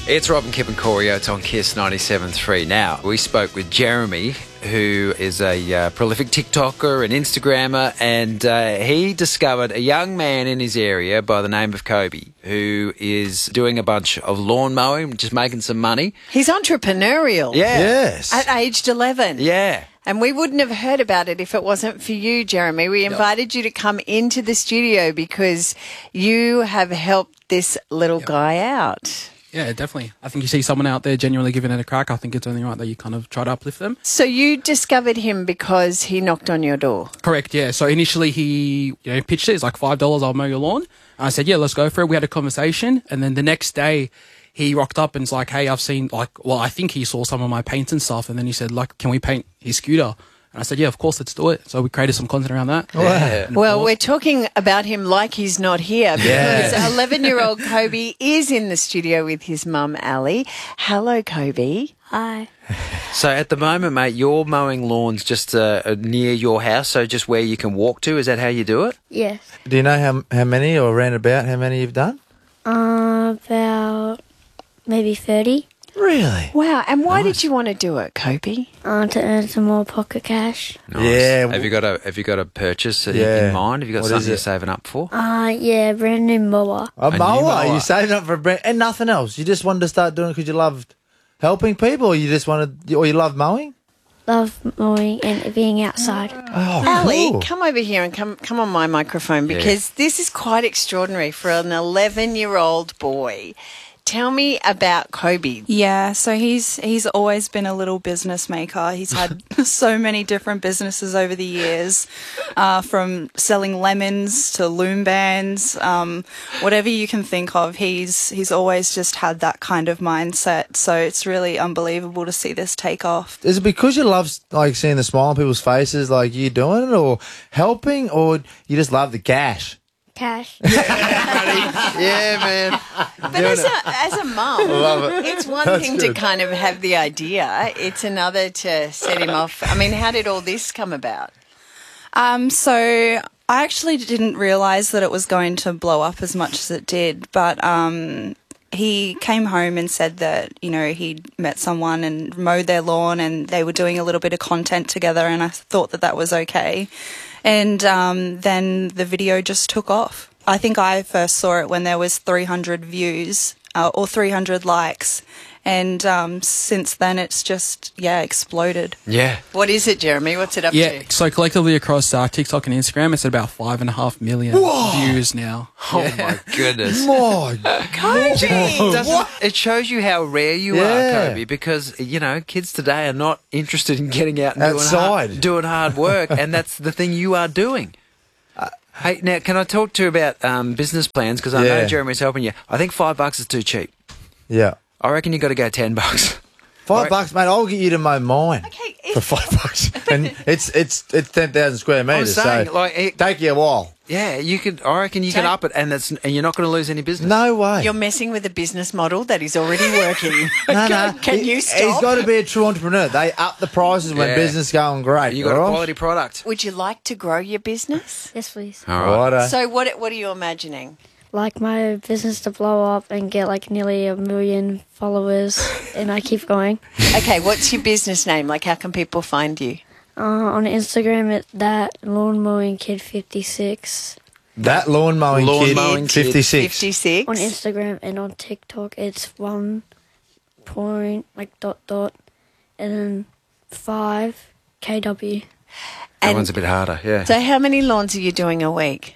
It's Robin, Kip and Corio. It's on KISS 97.3. Now, we spoke with Jeremy, who is a prolific TikToker and Instagrammer, and he discovered a young man in his area by the name of Kobe, who is doing a bunch of lawn mowing, just making some money. He's entrepreneurial. Yeah. Yes. At aged 11. Yeah. And we wouldn't have heard about it if it wasn't for you, Jeremy. We invited you to come into the studio because you have helped this little guy out. Yeah, definitely. I think you see someone out there genuinely giving it a crack. I think it's only right that you kind of try to uplift them. So you discovered him because he knocked on your door? Correct, yeah. So initially he pitched it. It's like $5, I'll mow your lawn. And I said, yeah, let's go for it. We had a conversation. And then the next day he rocked up and was like, hey, I've seen I think he saw some of my paints and stuff. And then he said, can we paint his scooter? And I said, yeah, of course, let's do it. So we created some content around that. Yeah. Well, we're talking about him like he's not here because 11-year-old Kobe is in the studio with his mum, Ali. Hello, Kobe. Hi. So at the moment, mate, you're mowing lawns just near your house, so just where you can walk to. Is that how you do it? Yes. Do you know how many or round about how many you've done? About maybe 30. Really? Wow. And why did you want to do it, Kobe? To earn some more pocket cash. Nice. Yeah. Have you got a purchase Yeah. in mind? Have you got What something is you're it? saving up for? Yeah, brand new mower. A new mower? mower. You saving up for a brand and nothing else? You just wanted to start doing it because you loved helping people, or you love mowing? Love mowing and being outside. Oh, Ali, cool. come over here and come on my microphone because this is quite extraordinary for an 11-year-old boy. Tell me about Kobe. Yeah, so he's always been a little business maker. He's had so many different businesses over the years, from selling lemons to loom bands, whatever you can think of. He's always just had that kind of mindset. So it's really unbelievable to see this take off. Is it because you love seeing the smile on people's faces, like you doing it, or helping, or you just love the cash? Cash. Yeah, man. But as a mum, it's one That's thing good. to kind of have the idea. It's another to set him off. I mean, how did all this come about? So I actually didn't realise that it was going to blow up as much as it did, but he came home and said that, he'd met someone and mowed their lawn and they were doing a little bit of content together, and I thought that was okay. And then the video just took off. I think I first saw it when there was 300 views or 300 likes. And since then, it's just, exploded. Yeah. What is it, Jeremy? What's it up Yeah, to? so collectively across TikTok and Instagram, it's at about 5.5 million views now. Oh, my goodness. My It shows you how rare you are, Yeah. Kobe, because, kids today are not interested in getting out and Outside. doing hard work, and that's the thing you are doing. Hey, now, can I talk to you about business plans? Because I know Yeah. Jeremy's helping you. I think $5 is too cheap. Yeah. I reckon you got to go $10. $5, mate. I'll get you to mow mine Okay, for $5, and it's 10,000 square meters. saying, so take you a while. Yeah, you could. I reckon you can up it, and you're not going to lose any business. No way. you're messing with a business model that is already working. No. Can you He's stop? got to be a true entrepreneur. They up the prices when Yeah. business is going great. You got a all right? quality product. Would you like to grow your business? Yes, please. All right. Righto. So what are you imagining? Like my business to blow up and get nearly 1 million followers, and I keep going. Okay, what's your business name? How can people find you? On Instagram, it's that lawn mowing kid 56. That lawn mowing kid, mowing kid. 56. 56. On Instagram and on TikTok, it's 1 point dot and then 5 kW. That one's a bit harder. Yeah. So how many lawns are you doing a week?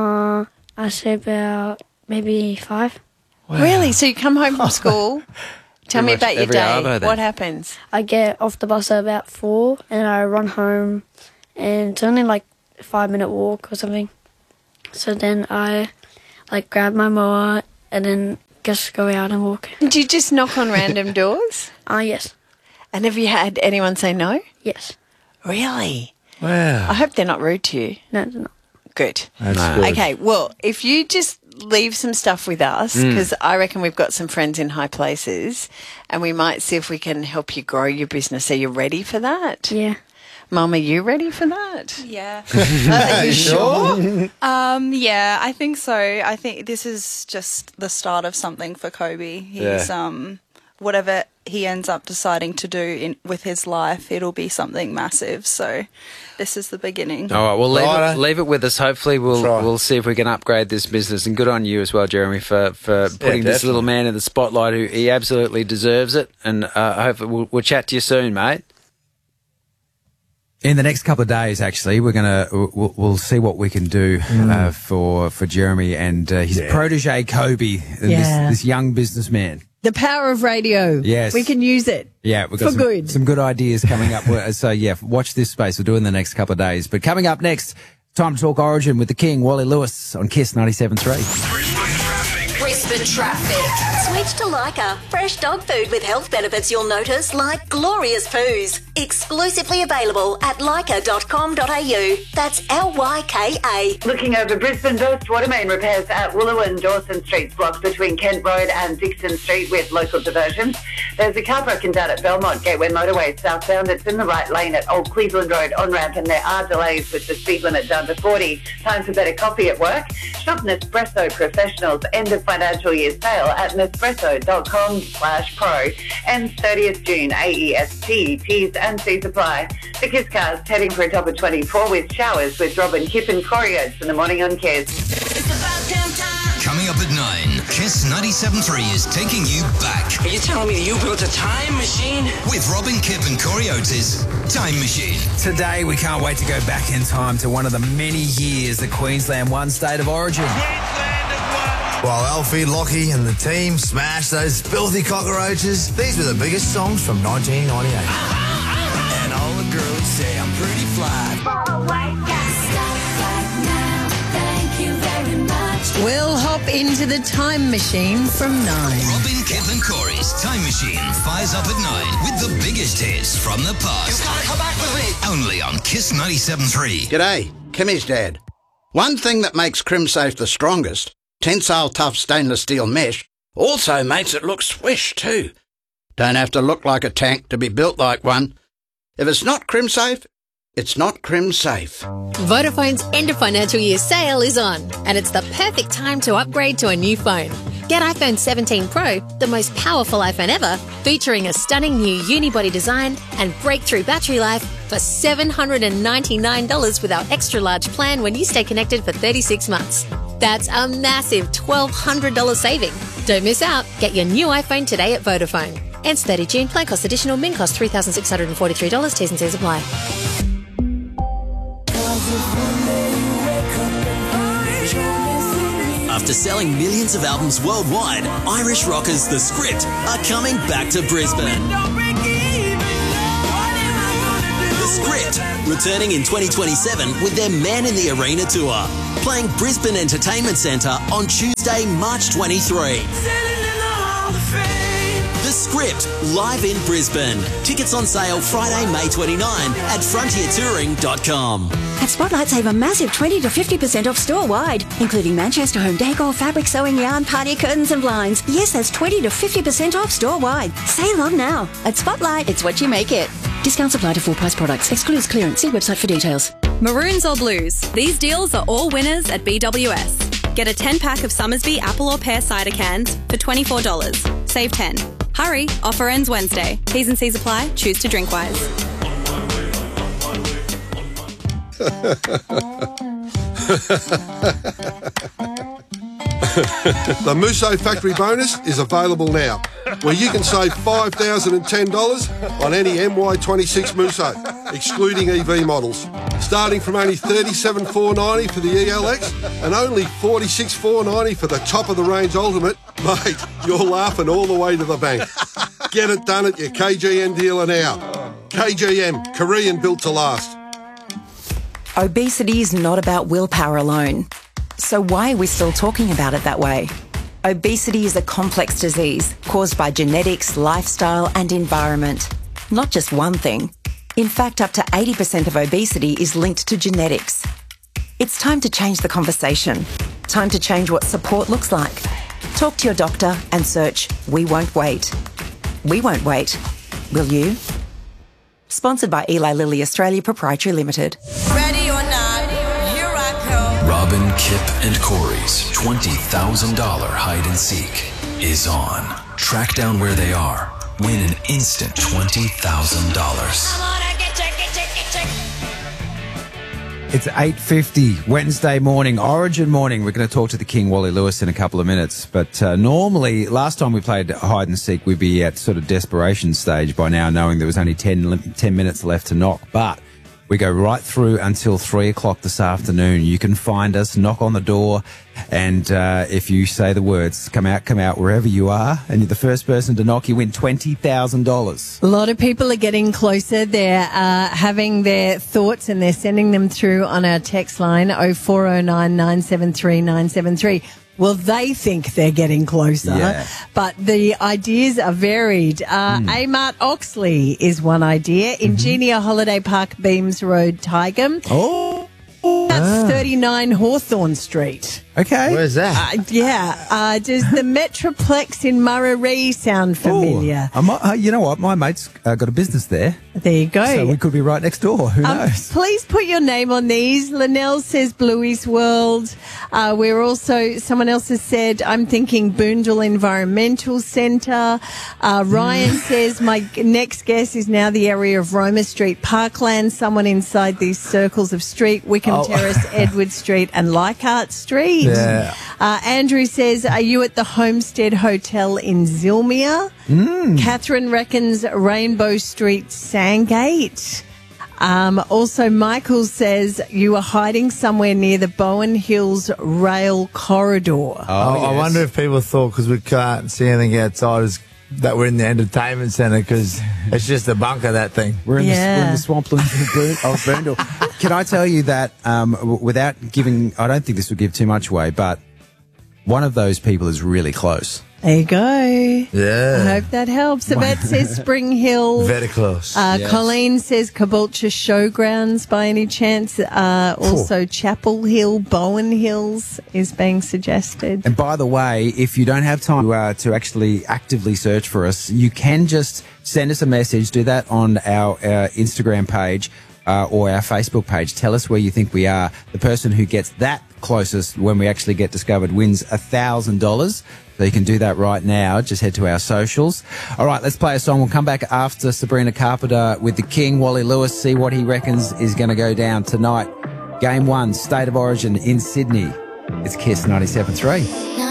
I say about maybe 5. Really? So you come home from school. Tell Pretty me much about your every day. arvo then. What happens? I get off the bus at about 4 and I run home, and it's only a 5-minute walk or something. So then I grab my mower and then just go out and walk. Do you just knock on random doors? Yes. And have you had anyone say no? Yes. Really? Wow. I hope they're not rude to you. No, no. Good. That's No. good. Okay, well, if you just leave some stuff with us, because I reckon we've got some friends in high places, and we might see if we can help you grow your business. Are you ready for that? Yeah. Mum, are you ready for that? Yeah. Are you sure? Yeah, I think so. I think this is just the start of something for Kobe. He's whatever he ends up deciding to do with his life, it'll be something massive. So this is the beginning. All right, well, leave it with us. Hopefully we'll see if we can upgrade this business. And good on you as well, Jeremy, for putting this little man in the spotlight. Who he absolutely deserves it. And hopefully we'll chat to you soon, mate. In the next couple of days, actually, we'll see what we can do for Jeremy and his protege Kobe, this young businessman. The power of radio. Yes. We can use it. Yeah, we've got some good ideas coming up. So, yeah, watch this space. We'll do it in the next couple of days. But coming up next, time to talk Origin with the King, Wally Lewis, on KISS 97.3. Brisbane Traffic. Switch to Leica. Fresh dog food with health benefits you'll notice, like glorious poos. Exclusively available at leica.com.au. That's LYKA. Looking over Brisbane, burst water main repairs at Wooloowin and Dawson Streets blocked between Kent Road and Dixon Street with local diversions. There's a car broken down at Belmont Gateway Motorway southbound. It's in the right lane at Old Cleveland Road on-ramp, and there are delays with the speed limit down to 40. Time for better coffee at work. Shop Nespresso Professionals end of financial year sale at Nespresso.com/pro. Ends 30th June. AEST, T's and C's apply. The KISS Cast heading for a top of 24 with showers with Robin, Kip and Coriotes in the morning on KISS. Coming up at 9, KISS 97.3 is taking you back. Are you telling me you built a time machine? With Robin, Kip and Coriotes' Time Machine. Today, we can't wait to go back in time to one of the many years that Queensland won State of Origin. While Alfie, Lockie and the team smashed those filthy cockroaches, these were the biggest songs from 1998. And all the girls say I'm pretty fly. We'll hop into the time machine from 9. Robin, Kip and Corey's Time Machine fires up at 9 with the biggest hits from the past. You gotta come back with me. Only on KISS 97.3. G'day, Kimmy's dad. One thing that makes CrimSafe the strongest, tensile tough stainless steel mesh, also makes it look swish too. Don't have to look like a tank to be built like one. If it's not CrimSafe, it's not CrimSafe. Vodafone's end of financial year sale is on, and it's the perfect time to upgrade to a new phone. Get iPhone 17 Pro, the most powerful iPhone ever, featuring a stunning new unibody design and breakthrough battery life for $799 with our extra large plan when you stay connected for 36 months. That's a massive $1,200 saving. Don't miss out. Get your new iPhone today at Vodafone. Ends 30 June. Plan cost additional. Min cost $3,643. T's and C's apply. After selling millions of albums worldwide, Irish rockers The Script are coming back to Brisbane. The Script, returning in 2027 with their Man in the Arena tour, playing Brisbane Entertainment Centre on Tuesday, March 23. The Script, live in Brisbane. Tickets on sale Friday, May 29 at frontiertouring.com. At Spotlight, save a massive 20 to 50% off store-wide, including Manchester home decor, fabric, sewing yarn, party curtains and blinds. Yes, that's 20 to 50% off store-wide. Sale on now. At Spotlight, it's what you make it. Discounts apply to full-price products. Excludes clearance. See website for details. Maroons or blues, these deals are all winners at BWS. Get a 10-pack of Summersby apple or pear cider cans for $24. Save 10. Hurry, offer ends Wednesday. T's and C's apply. Choose to drink wise. The Musso Factory Bonus is available now, where you can save $5,010 on any MY26 Musso, excluding EV models, starting from only $37,490 for the ELX and only $46,490 for the top-of-the-range Ultimate. Mate, you're laughing all the way to the bank. Get it done at your KGM dealer now. KGM, Korean built to last. Obesity is not about willpower alone. So why are we still talking about it that way? Obesity is a complex disease caused by genetics, lifestyle and environment. Not just one thing. In fact, up to 80% of obesity is linked to genetics. It's time to change the conversation. Time to change what support looks like. Talk to your doctor and search We Won't Wait. We won't wait. Will you? Sponsored by Eli Lilly Australia Proprietary Limited. Ready or not, here I come. Robin, Kip and Corey's $20,000 hide and seek is on. Track down where they are. Win an instant $20,000. It's 8:50 Wednesday morning, Origin morning. We're going to talk to the King, Wally Lewis, in a couple of minutes. But normally, last time we played hide and seek, we'd be at sort of desperation stage by now, knowing there was only 10 minutes left to knock. But we go right through until 3 o'clock this afternoon. You can find us, knock on the door, and if you say the words, come out, wherever you are, and you're the first person to knock, you win $20,000. A lot of people are getting closer. They're having their thoughts and they're sending them through on our text line 0409 973 973. Well, they think they're getting closer, but the ideas are varied. Amart Oxley is one idea. Ingenia Holiday Park, Beams Road, Tigeham. Oh. That's 39 Hawthorne Street. Okay. Where's that? Does the Metroplex in Murray sound familiar? You know what? My mate's got a business there. There you go. So we could be right next door. Who knows? Please put your name on these. Linnell says Bluey's World. We're also, someone else has said, I'm thinking Boondall Environmental Centre. Ryan says, my next guess is now the area of Roma Street, Parkland, someone inside these circles of street, Wickham Terrace, Edward Street and Leichhardt Street. Yeah. Andrew says, are you at the Homestead Hotel in Zilmere? Catherine reckons Rainbow Street, Sandgate. Also, Michael says you are hiding somewhere near the Bowen Hills rail corridor. I wonder if people thought because we can't see anything outside that we're in the entertainment centre because it's just a bunker, that thing. We're in the swamplands of Boondall. Can I tell you that without giving, I don't think this would give too much away, but one of those people is really close. There you go. Yeah. I hope that helps. Yvette says Spring Hill. Very close. Colleen says Caboolture Showgrounds by any chance. Also Chapel Hill, Bowen Hills is being suggested. And by the way, if you don't have time to actually actively search for us, you can just send us a message. Do that on our Instagram page or our Facebook page. Tell us where you think we are. The person who gets that closest when we actually get discovered wins $1,000. So you can do that right now. Just head to our socials. All right, let's play a song. We'll come back after Sabrina Carpenter with the King, Wally Lewis, see what he reckons is going to go down tonight. Game 1, State of Origin in Sydney. It's KISS 97.3.